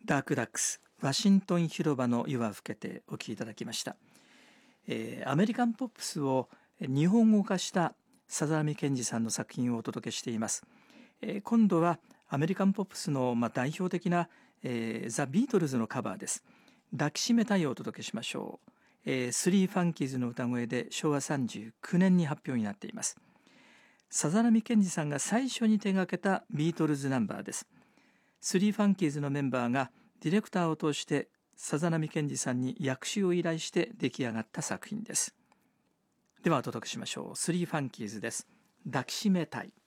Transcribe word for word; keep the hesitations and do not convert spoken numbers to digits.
ダークダックスワシントン広場の夜は更けてお聴きいただきました、えー、アメリカンポップスを日本語化した佐々見健二さんの作品をお届けしています、えー、今度はアメリカンポップスの、まあ、代表的な、えー、ザ・ビートルズのカバーです。抱きしめたいをお届けしましょう、えー、スリーファンキーズの歌声でしょうわさんじゅうきゅうねんに発表になっています。佐々見健二さんが最初に手掛けたビートルズナンバーです。スリーファンキーズのメンバーがディレクターを通して佐々見健二さんに訳詞を依頼して出来上がった作品です。ではお届けしましょう。スリーファンキーズです。抱きしめたい。